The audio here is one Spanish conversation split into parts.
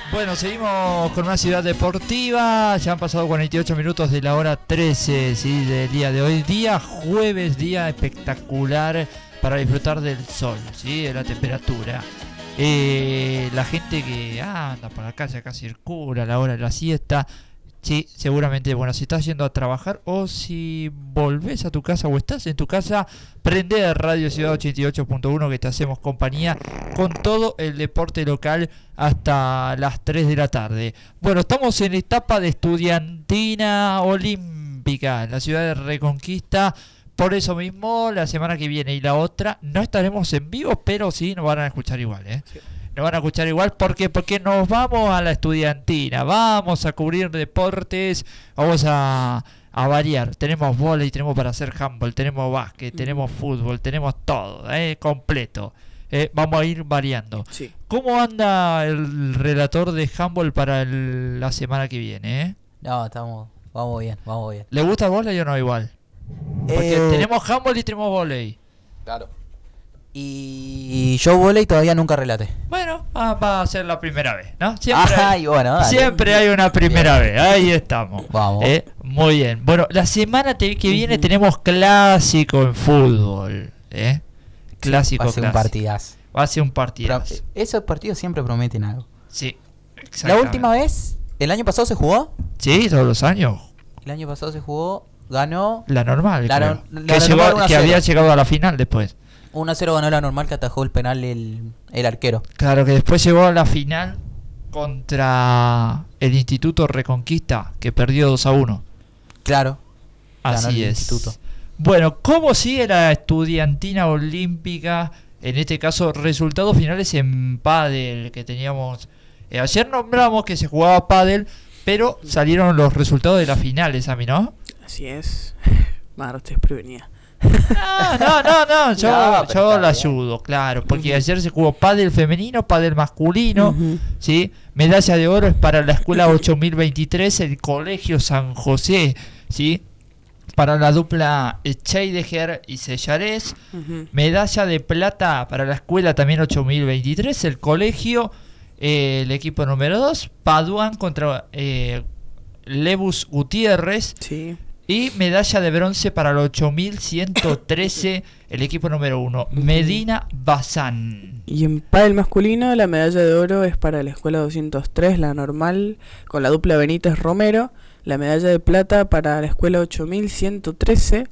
Bueno, seguimos con una ciudad deportiva. Ya han pasado 48 minutos de la hora 13, ¿sí? Del día de hoy. Día jueves, día espectacular para disfrutar del sol, ¿sí? De la temperatura. La gente que anda por la calle acá circula a la hora de la siesta. Sí, seguramente, bueno, si estás yendo a trabajar o si volvés a tu casa o estás en tu casa, prende Radio Ciudad 88.1 que te hacemos compañía con todo el deporte local hasta las 3 de la tarde. Bueno, estamos en etapa de estudiantina olímpica en la ciudad de Reconquista. Por eso mismo, la semana que viene y la otra no estaremos en vivo, pero sí nos van a escuchar igual, ¿eh? Sí. Nos van a escuchar igual porque nos vamos a la estudiantina, vamos a cubrir deportes, vamos a variar. Tenemos vóley, tenemos para hacer handball, tenemos básquet, tenemos fútbol, tenemos todo, completo. Vamos a ir variando. Sí. ¿Cómo anda el relator de handball para la semana que viene? No, vamos bien. ¿Le gusta el vóley o no igual? Porque tenemos handball y tenemos vóley. Claro. Y yo vóley todavía nunca relaté. Bueno, va a ser la primera vez, ¿no? Siempre hay una primera vez. Ahí estamos. Vamos. Muy bien. Bueno, la semana que viene tenemos clásico en fútbol. Clásico. Va a ser un partidazo. Va a ser un partidazo. Pero esos partidos siempre prometen algo. Sí, la última vez, ¿el año pasado se jugó? Sí, todos los años. El año pasado se jugó, ganó la normal, la que había llegado a la final después. 1-0 ganó la normal, que atajó el penal el arquero. Claro, que después llegó a la final contra el Instituto Reconquista, que perdió 2-1. Claro. Así es. Instituto. Bueno, ¿cómo sigue la estudiantina olímpica? En este caso, resultados finales en pádel que teníamos. Ayer nombramos que se jugaba pádel, pero salieron los resultados de las finales, a mí, ¿no? Así es. Martes prevenía. No, yo la ayudo, claro, porque ayer se jugó pádel femenino, pádel masculino, ¿sí? Medalla de oro es para la escuela 8023, el Colegio San José, ¿sí? Para la dupla Scheidegger y Sellares. Medalla de plata para la escuela también 8023, el colegio, el equipo número 2, Paduan contra Lebus Gutiérrez. Sí. Y medalla de bronce para el 8113, el equipo número 1, Medina Bazán. Y en pádel masculino, la medalla de oro es para la escuela 203, la normal, con la dupla Benítez Romero. La medalla de plata para la escuela 8113,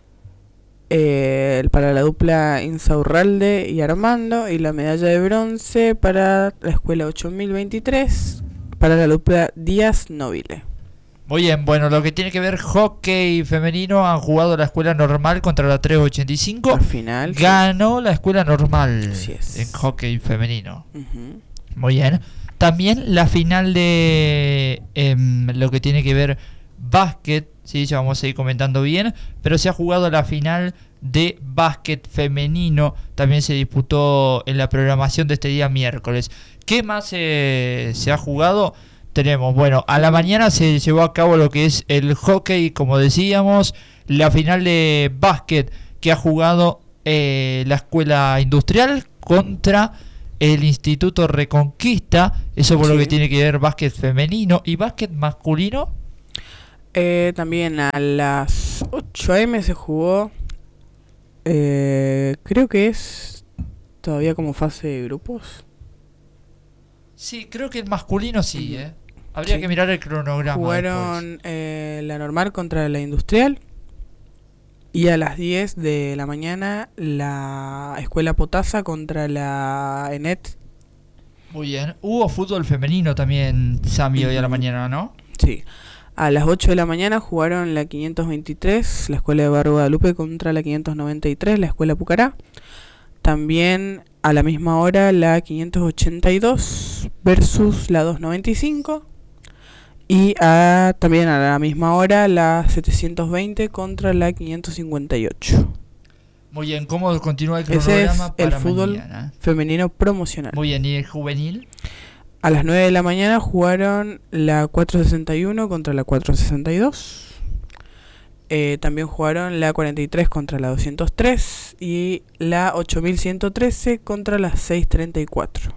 para la dupla Insaurralde y Armando. Y la medalla de bronce para la escuela 8023, para la dupla Díaz Nobile. Muy bien, bueno, lo que tiene que ver hockey femenino, han jugado la escuela normal contra la 385. Al final ganó la escuela normal en hockey femenino. Muy bien. También la final de lo que tiene que ver básquet, sí, ya vamos a ir comentando bien, pero se ha jugado la final de básquet femenino, también se disputó en la programación de este día miércoles. ¿Qué más se ha jugado? Tenemos, bueno, a la mañana se llevó a cabo lo que es el hockey, como decíamos, la final de básquet que ha jugado la escuela industrial contra el Instituto Reconquista, eso por lo que tiene que ver básquet femenino y básquet masculino. También a las 8 a.m. se jugó, creo que es todavía como fase de grupos. Sí, creo que el masculino sí, Habría que mirar el cronograma. Jugaron la normal contra la industrial. Y a las 10 de la mañana la escuela Potasa contra la ENET. Muy bien. Hubo fútbol femenino también, Sami, hoy a la mañana, ¿no? Sí. A las 8 de la mañana jugaron la 523, la escuela de Barrio Guadalupe contra la 593, la escuela Pucará. También a la misma hora la 582 versus la 295. Y también a la misma hora la 720 contra la 558. Muy bien, ¿cómo continúa el cronograma para el fútbol mañana? Femenino promocional? Muy bien, ¿y el juvenil? A las 9 de la mañana jugaron la 461 contra la 462. También jugaron la 43 contra la 203 y la 8113 contra la 634.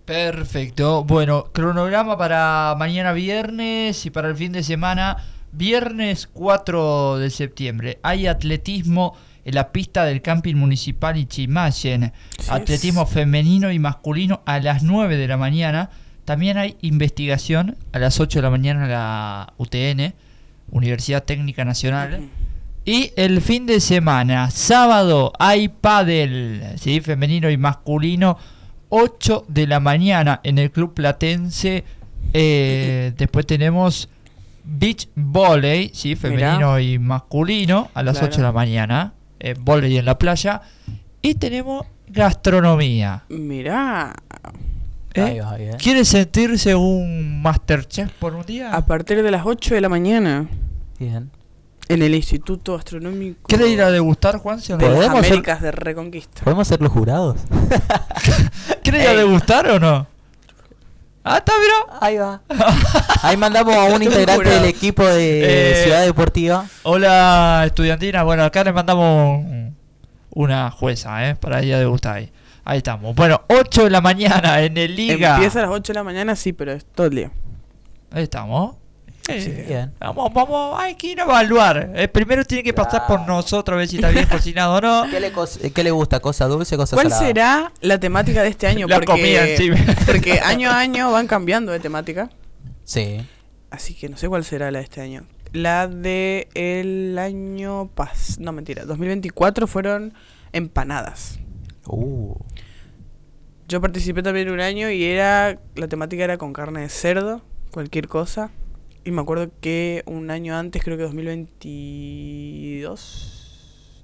Perfecto. Bueno, cronograma para mañana viernes y para el fin de semana. Viernes 4 de septiembre. Hay atletismo en la pista del camping municipal Ichimayen. Sí, Atletismo femenino y masculino a las 9 de la mañana. También hay investigación a las 8 de la mañana en la UTN, Universidad Técnica Nacional. Y el fin de semana, sábado, hay pádel, ¿sí? Femenino y masculino, 8 de la mañana en el Club Platense. Después tenemos beach volley, ¿sí? Femenino Mirá. y masculino, a las Claro. 8 de la mañana. Volley en la playa. Y tenemos gastronomía. Mirá, Ahí va, bien. ¿Quiere sentirse un Masterchef por un día? a partir de las 8 de la mañana Bien. en el Instituto Astronómico ¿Quiere ir a degustar, Juan? ¿Sí o no? de las ¿Podemos ser- Américas de Reconquista. ¿Podemos ser los jurados? ¿Quiere ir a Ey. degustar o no? Ah, está, mira. Ahí va. Ahí mandamos a un integrante Jurado. del equipo de Eh, Ciudad Deportiva. Hola, estudiantina. Bueno, acá le mandamos una jueza, para ir a degustar ahí. Ahí estamos. Bueno, 8 de la mañana en el Liga. Empieza a las 8 de la mañana, sí, pero es todo el día. Ahí estamos. Bien. Vamos, hay que ir a evaluar. Primero tiene que pasar por nosotros a ver si está bien cocinado o no. ¿Qué le gusta? ¿Cosa dulce, cosa ¿Cuál salada? será la temática de este año? La comida en sí. Porque año a año van cambiando de temática. Sí. Así que no sé cuál será la de este año. La de el año pasado. No, mentira. 2024 fueron empanadas. Yo participé también un año y la temática era con carne de cerdo, cualquier cosa. Y me acuerdo que un año antes, creo que 2022,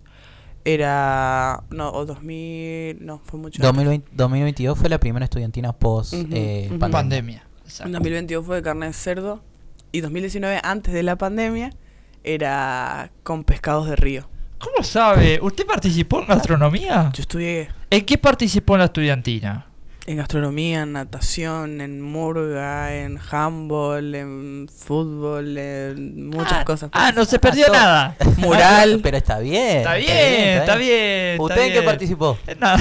o 2000, no, fue mucho antes. 2022 fue la primera estudiantina post Ujú, ujú. Pandemia. En 2022 fue de carne de cerdo y 2019, antes de la pandemia, era con pescados de río. ¿Cómo sabe? ¿Usted participó en gastronomía? Yo estudié ¿En qué participó en la estudiantina? en gastronomía, en natación, en murga, en handball, en fútbol, en muchas cosas. No se perdió todo. nada. Mural. Pero está bien. Está bien, está bien. ¿Usted en qué participó? Nada.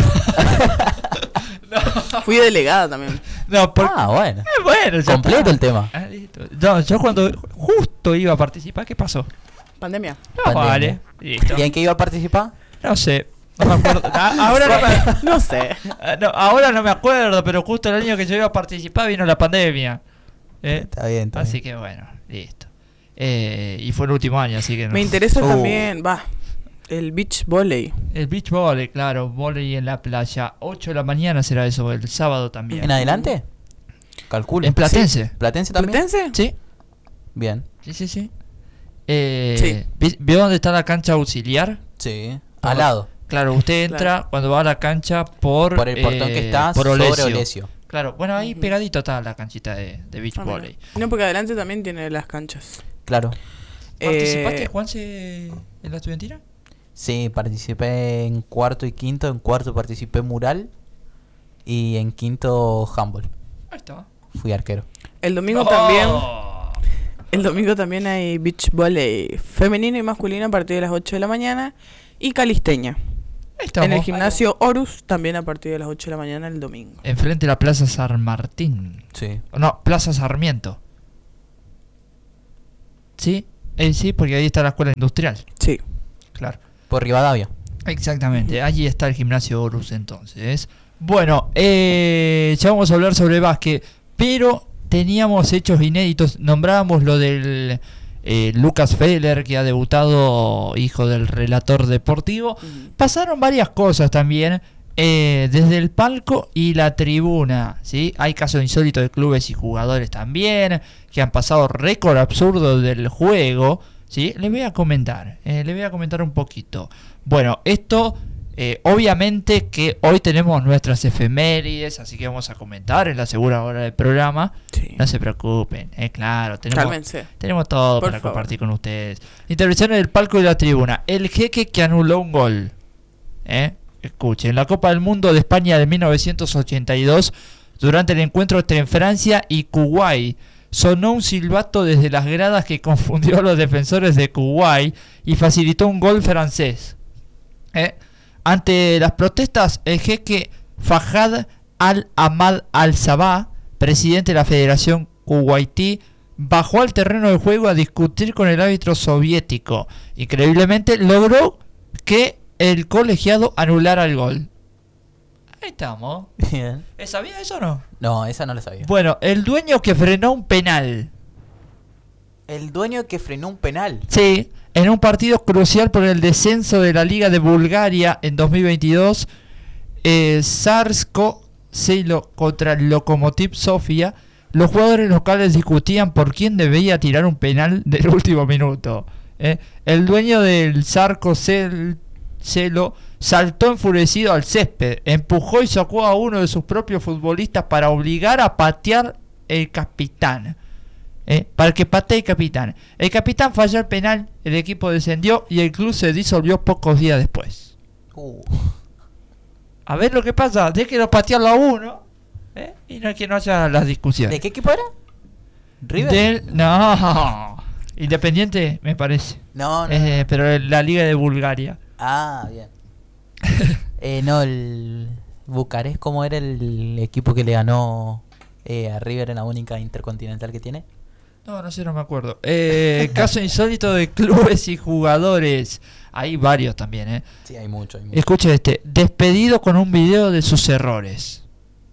Fui delegada también. No, Bueno. bueno, ya Completo está. el tema. Listo. No, yo cuando justo iba a participar, ¿qué pasó? Pandemia. No, Pandemia. vale, listo. ¿Y en qué iba a participar? No sé, no me acuerdo. Ahora No sé. ahora no me acuerdo, pero justo el año que yo iba a participar vino la pandemia. Está bien, está Así bien. que bueno, listo. Y fue el último año, así que no. Me interesa Oh. también, el beach volley. El beach volley, claro, volley en la playa. 8 de la mañana será eso, el sábado también. ¿En adelante? Calculo. ¿En Platense? ¿Platense también? ¿Platense? Sí, Bien. sí. Sí. ¿Vio dónde está la cancha auxiliar? Sí. Al lado. Claro, usted entra Claro. cuando va a la cancha por Por el portón que está por sobre Olesio. Olesio. Claro, bueno, ahí Ujú. pegadito está la canchita de beach Ah, mira. volley. No, porque adelante también tiene las canchas. Claro. ¿Participaste, Juanse, en la estudiantina? Sí, participé en cuarto y quinto. En cuarto participé en mural. Y en quinto handball. Ahí está. Fui arquero. El domingo ¡Oh! también. El domingo también hay beach volley femenino y masculino a partir de las 8 de la mañana. Y calisteña. Ahí estamos. En el gimnasio Horus también a partir de las 8 de la mañana el domingo. Enfrente de la Plaza San Martín. Sí. No, Plaza Sarmiento. ¿Sí? Sí, porque ahí está la escuela industrial. Sí. Claro. Por Rivadavia. Exactamente, allí está el gimnasio Horus entonces. Bueno, ya vamos a hablar sobre básquet, pero teníamos hechos inéditos. Nombrábamos lo del Lucas Feller, que ha debutado, hijo del relator deportivo. Pasaron varias cosas también, desde el palco y la tribuna, ¿sí? Hay casos insólitos de clubes y jugadores también, que han pasado récord absurdo del juego, ¿sí? Les voy a comentar un poquito. Bueno, esto, obviamente que hoy tenemos nuestras efemérides, así que vamos a comentar en la segunda hora del programa. Sí. No se preocupen, claro, tenemos Cálmense. todo Por para favor. compartir con ustedes. Intervenciones del palco y la tribuna. El jeque que anuló un gol. Escuchen, la Copa del Mundo de España de 1982, durante el encuentro entre Francia y Kuwait, sonó un silbato desde las gradas que confundió a los defensores de Kuwait y facilitó un gol francés. Ante las protestas, el jeque Fahad Al-Ahmad Al-Sabah, presidente de la Federación Kuwaití, bajó al terreno de juego a discutir con el árbitro soviético. Increíblemente logró que el colegiado anulara el gol. Ahí estamos. Bien. ¿Sabía eso o no? No, esa no la sabía. Bueno, el dueño que frenó un penal. El dueño que frenó un penal. Sí, en un partido crucial por el descenso de la Liga de Bulgaria en 2022, Sarsko Selo contra el Lokomotiv Sofia, los jugadores locales discutían por quién debía tirar un penal del último minuto. El dueño del Sarsko Selo saltó enfurecido al césped, empujó y sacó a uno de sus propios futbolistas para obligar a patear el capitán. Para que patee el capitán. El capitán falló el penal, el equipo descendió y el club se disolvió pocos días después. A ver lo que pasa, déjenlo patearlo a uno, y no, que no haya las discusiones. ¿De qué equipo era? ¿River? No, Independiente me parece. No. Pero la Liga de Bulgaria. Ah, bien. No, el Bucarest, ¿cómo era el equipo que le ganó a River en la única intercontinental que tiene? No sé, no me acuerdo. Caso insólito de clubes y jugadores. Hay varios también, Sí, hay mucho. Escuche este. Despedido con un video de sus errores.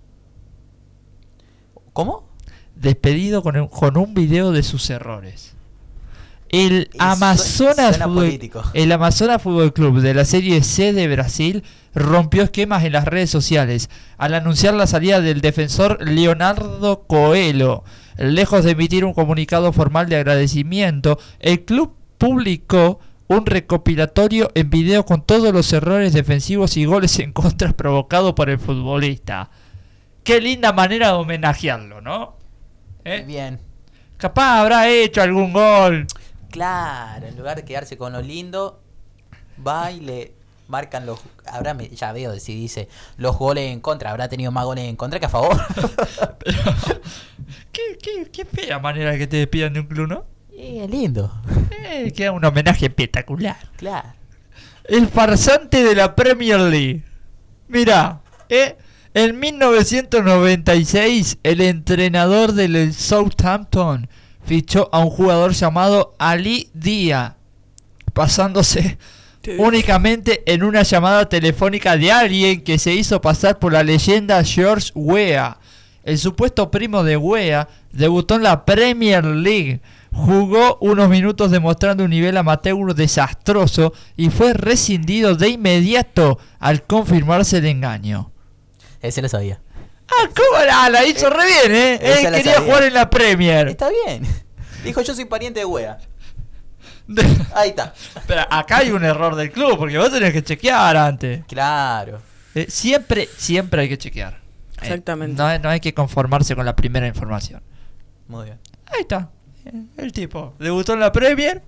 ¿Cómo? Despedido con un video de sus errores. El Amazonas Fútbol Club de la Serie C de Brasil rompió esquemas en las redes sociales al anunciar la salida del defensor Leonardo Coelho. Lejos de emitir un comunicado formal de agradecimiento, el club publicó un recopilatorio en video con todos los errores defensivos y goles en contra provocados por el futbolista. Qué linda manera de homenajearlo, ¿no? Bien. Capaz habrá hecho algún gol. Claro, en lugar de quedarse con lo lindo, va y le marcan los... ya veo si dice los goles en contra. Habrá tenido más goles en contra que a favor. Pero, qué fea manera que te despidan de un club, ¿no? Es lindo. Queda un homenaje espectacular. Claro. El farsante de la Premier League. Mirá, en 1996 el entrenador del Southampton fichó a un jugador llamado Ali Dia, basándose únicamente en una llamada telefónica de alguien que se hizo pasar por la leyenda George Weah. El supuesto primo de Weah debutó en la Premier League, jugó unos minutos demostrando un nivel amateur desastroso y fue rescindido de inmediato al confirmarse el engaño. Ese lo sabía. ¿Cómo la hizo re bien, Él quería jugar en la Premier. Está bien. Dijo, yo soy pariente de Weah. Ahí está. Pero acá hay un error del club, porque vos tenés que chequear antes. Claro. Siempre hay que chequear. Exactamente. No hay que conformarse con la primera información. Muy bien. Ahí está. El tipo debutó en la Premier,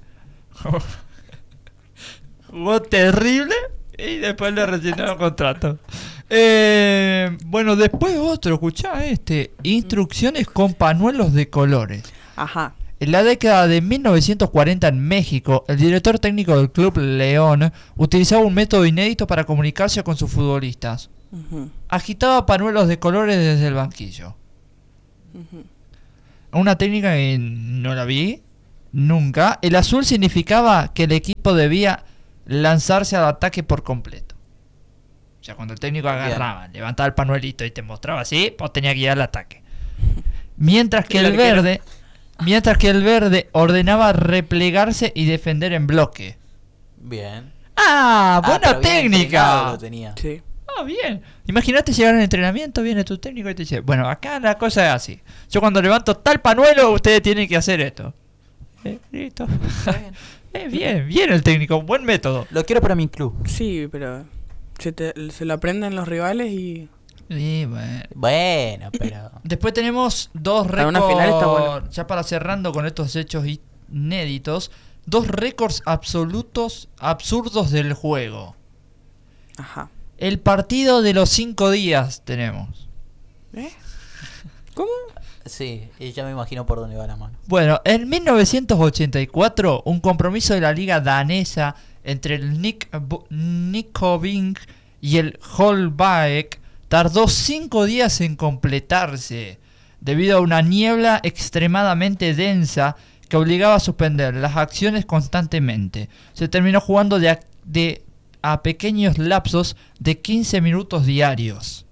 jugó terrible y después le rescindieron contrato. Bueno, después otro, escuchá instrucciones con pañuelos de colores. Ajá. En la década de 1940 en México, el director técnico del Club León utilizaba un método inédito para comunicarse con sus futbolistas. Agitaba pañuelos de colores desde el banquillo. Una técnica que no la vi nunca. El azul significaba que el equipo debía lanzarse al ataque por completo. O sea, cuando el técnico agarraba, levantaba el pañuelito y te mostraba así, vos tenías que ir al ataque. Mientras que el verde ordenaba replegarse y defender en bloque. Bien. Buena técnica. Lo tenía. Sí. Bien. Imagínate llegar al entrenamiento, viene tu técnico y te dice, bueno, acá la cosa es así. Yo cuando levanto tal pañuelo, ustedes tienen que hacer esto. Listo. Bien el técnico, buen método. Lo quiero para mi club. Sí, pero se lo aprenden los rivales y... Sí, bueno, pero... Después tenemos dos Para récords, una final está bueno. ya para cerrando con estos hechos inéditos, dos récords absurdos del juego. Ajá. El partido de los 5 días tenemos. ¿Cómo? Sí, y ya me imagino por dónde va la mano. Bueno, en 1984, un compromiso de la liga danesa entre el Nykøbing y el Holbæk tardó 5 días en completarse, debido a una niebla extremadamente densa que obligaba a suspender las acciones constantemente. Se terminó jugando a pequeños lapsos de 15 minutos diarios.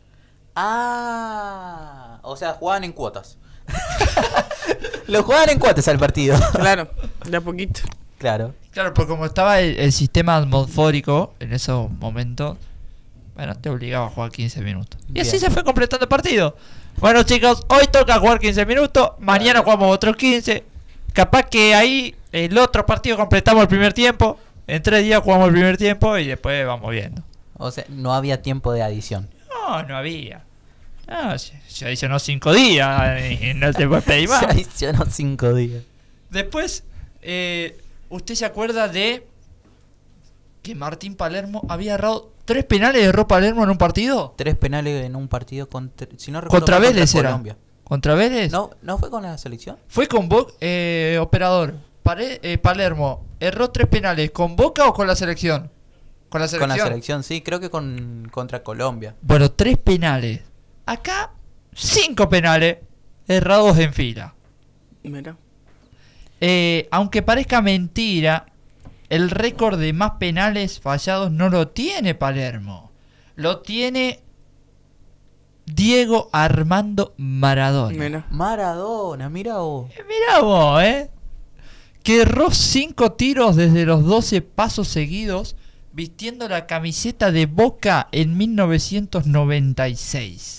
Ah, o sea, jugaban en cuotas. Lo jugaban en cuotas al partido. Claro, de a poquito. Claro. Claro, porque como estaba el sistema atmosférico en esos momentos, bueno, te obligaba a jugar 15 minutos. Y así Bien. se fue completando el partido. Bueno, chicos, hoy toca jugar 15 minutos, mañana jugamos otros 15. Capaz que ahí el otro partido completamos el primer tiempo. En 3 días jugamos el primer tiempo y después vamos viendo. O sea, no había tiempo de adición. No había. No, se adicionó 5 días y no te puedes pedir más. Se adicionó 5 días. Después, ¿usted se acuerda de que Martín Palermo había errado 3 penales de erró Palermo en un partido? 3 penales en un partido contra, si no recuerdo, Contra mal, Vélez era. Colombia. ¿Contra Vélez? ¿No fue con la selección? Fue con operador. Palermo erró 3 penales. ¿Con Boca o con la selección? Con la selección. Con la selección, sí, creo que contra Colombia. Bueno, 3 penales. Acá, 5 penales errados en fila. Mira. Aunque parezca mentira, el récord de más penales fallados no lo tiene Palermo. Lo tiene Diego Armando Maradona. Mira. Maradona, mira vos. Mirá vos, que erró 5 tiros desde los 12 pasos seguidos, vistiendo la camiseta de Boca en 1996.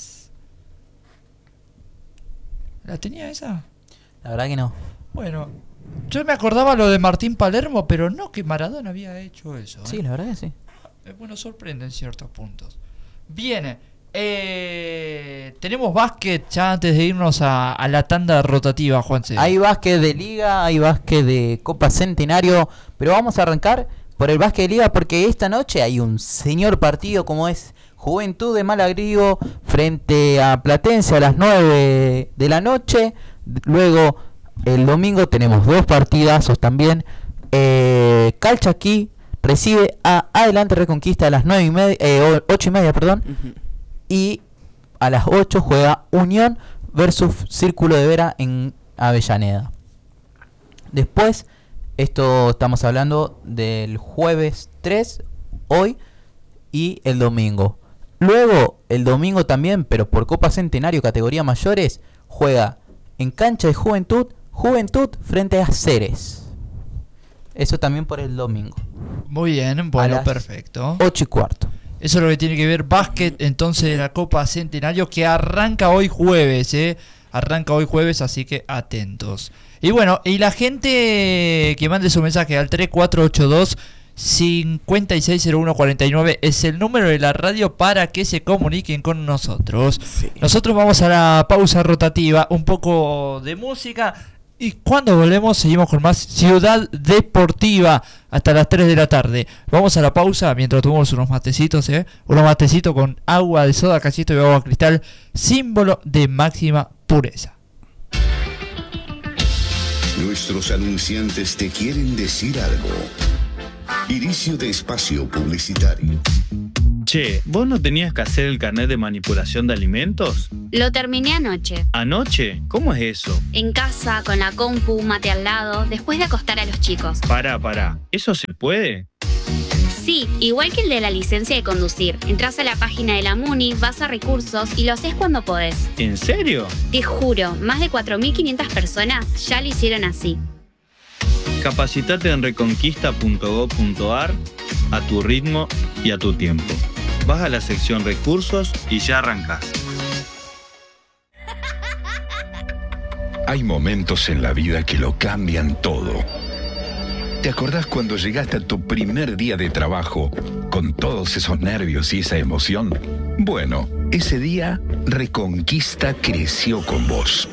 ¿La tenía esa? La verdad que no. Bueno, yo me acordaba lo de Martín Palermo, pero no que Maradona había hecho eso. Sí, la verdad que sí. Bueno, sorprende en ciertos puntos. Bien, tenemos básquet ya antes de irnos a la tanda rotativa, Juanse. Hay básquet de Liga, hay básquet de Copa Centenario, pero vamos a arrancar por el básquet de Liga porque esta noche hay un señor partido como es Juventud de Malagrigo frente a Platense a las 9 de la noche. Luego el domingo tenemos 2 partidazos también. Calchaquí recibe a Adelante Reconquista a las 8:30, perdón. Y a las 8 juega Unión versus Círculo de Vera en Avellaneda. Después, esto estamos hablando del jueves 3, hoy, y el domingo. Luego, el domingo también, pero por Copa Centenario, categoría mayores, juega en cancha de Juventud frente a Ceres. Eso también por el domingo. Muy bien, bueno, perfecto. 8:15. Eso es lo que tiene que ver básquet entonces de la Copa Centenario, que arranca hoy jueves, arranca hoy jueves, así que atentos. Y bueno, y la gente que mande su mensaje al 3482-560149 es el número de la radio para que se comuniquen con nosotros. Sí. Nosotros vamos a la pausa rotativa, un poco de música. Y cuando volvemos seguimos con más Ciudad Deportiva hasta las 3 de la tarde. Vamos a la pausa mientras tomamos unos matecitos, unos matecitos con agua de soda, cachito y agua cristal, símbolo de máxima pureza. Nuestros anunciantes te quieren decir algo. Inicio de espacio publicitario. Che, ¿vos no tenías que hacer el carnet de manipulación de alimentos? Lo terminé anoche. ¿Anoche? ¿Cómo es eso? En casa, con la compu, mate al lado, después de acostar a los chicos. Pará. ¿Eso se puede? Sí, igual que el de la licencia de conducir. Entrás a la página de la MUNI, vas a recursos y lo haces cuando podés. ¿En serio? Te juro, más de 4.500 personas ya lo hicieron así. Capacitate en reconquista.gov.ar a tu ritmo y a tu tiempo. Vas a la sección recursos y ya arrancás. Hay momentos en la vida que lo cambian todo. ¿Te acordás cuando llegaste a tu primer día de trabajo con todos esos nervios y esa emoción? Bueno, ese día Reconquista creció con vos.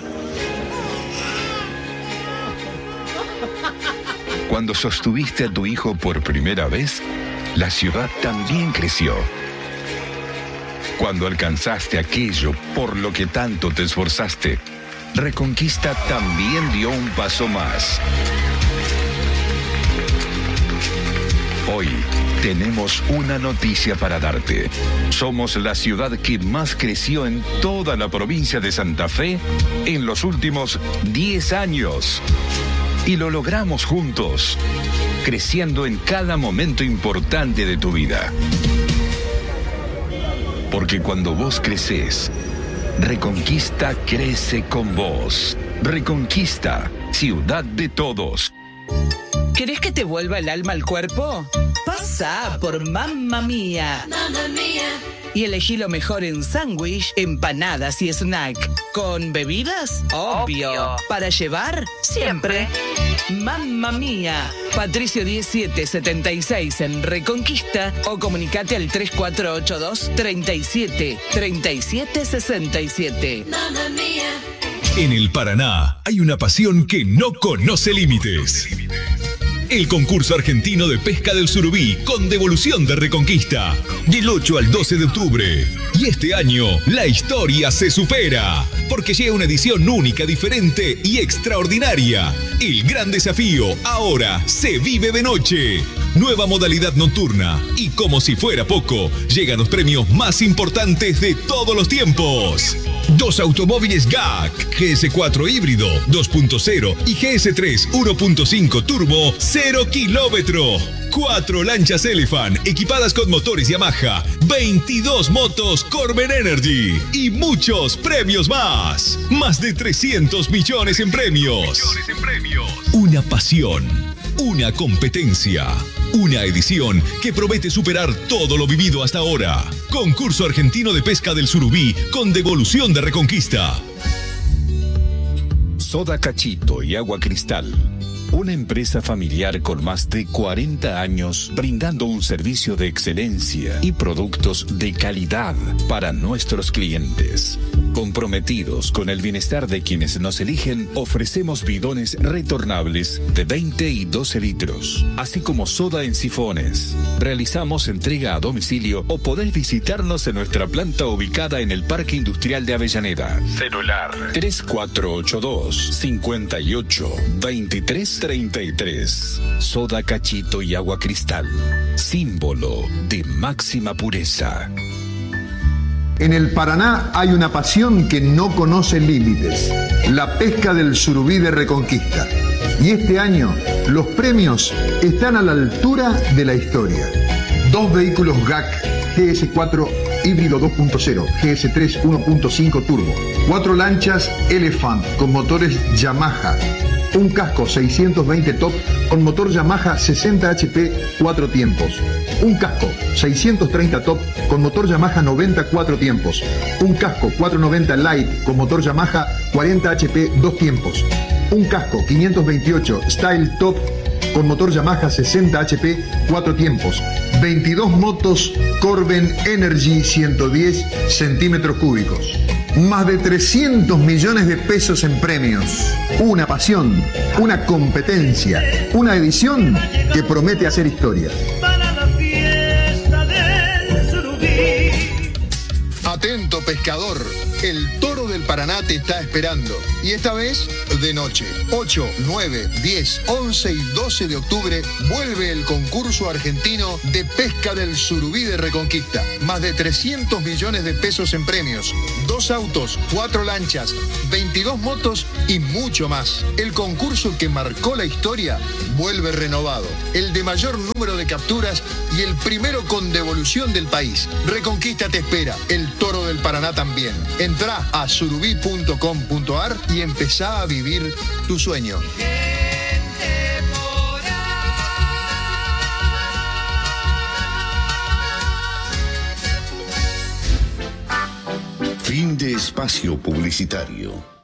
Cuando sostuviste a tu hijo por primera vez, la ciudad también creció. Cuando alcanzaste aquello por lo que tanto te esforzaste, Reconquista también dio un paso más. Hoy tenemos una noticia para darte. Somos la ciudad que más creció en toda la provincia de Santa Fe en los últimos 10 años. Y lo logramos juntos, creciendo en cada momento importante de tu vida. Porque cuando vos creces, Reconquista crece con vos. Reconquista, ciudad de todos. ¿Querés que te vuelva el alma al cuerpo? Pasa por Mamma Mía. Mamma Mía. Y elegí lo mejor en sándwich, empanadas y snack. ¿Con bebidas? Obvio. ¿Para llevar? Siempre. Mamma Mía. Patricio 1776 en Reconquista o comunicate al 3482 37 37 67. Mamma Mía. En el Paraná hay una pasión que no conoce límites. El concurso argentino de pesca del surubí con devolución de Reconquista. Del 8 al 12 de octubre. Y este año la historia se supera. Porque llega una edición única, diferente y extraordinaria. El gran desafío ahora se vive de noche. Nueva modalidad nocturna. Y como si fuera poco, llegan los premios más importantes de todos los tiempos. 2 automóviles GAC, GS4 híbrido 2.0 y GS3 1.5 turbo 0 kilómetro. 4 lanchas Elephant equipadas con motores Yamaha, 22 motos Corben Energy y muchos premios más. Más de 300 millones en premios. Una pasión, una competencia, una edición que promete superar todo lo vivido hasta ahora. Concurso argentino de pesca del surubí con devolución de Reconquista. Soda Cachito y Agua Cristal. Una empresa familiar con más de 40 años brindando un servicio de excelencia y productos de calidad para nuestros clientes. Comprometidos con el bienestar de quienes nos eligen, ofrecemos bidones retornables de 20 y 12 litros, así como soda en sifones. Realizamos entrega a domicilio o podés visitarnos en nuestra planta ubicada en el Parque Industrial de Avellaneda. Celular 3482 58 23 33. Soda Cachito y Agua Cristal. Símbolo de máxima pureza. En el Paraná hay una pasión que no conoce límites, la pesca del surubí de Reconquista. Y este año los premios están a la altura de la historia. 2 vehículos GAC GS4 híbrido 2.0, GS3 1.5 turbo, 4 lanchas Elephant con motores Yamaha, un casco 620 top con motor Yamaha 60 HP 4 tiempos, un casco 630 top con motor Yamaha 90 4 tiempos, un casco 490 Light con motor Yamaha 40 HP 2 tiempos, un casco 528 Style Top con motor Yamaha 60 HP 4 tiempos, 22 motos Corben Energy 110 centímetros cúbicos. Más de 300 millones de pesos en premios. Una pasión, una competencia, una edición que promete hacer historia. Para la fiesta del surubí. Atento pescador, el Toro del Paraná te está esperando. Y esta vez de noche. 8, 9, 10, 11 y 12 de octubre vuelve el concurso argentino de pesca del surubí de Reconquista. Más de 300 millones de pesos en premios. 2 autos, 4 lanchas, 22 motos y mucho más. El concurso que marcó la historia vuelve renovado. El de mayor número de capturas y el primero con devolución del país. Reconquista te espera. El Toro del Paraná también. Entrá a surubí.com.ar y empezá a vivir tu sueño. Fin de espacio publicitario.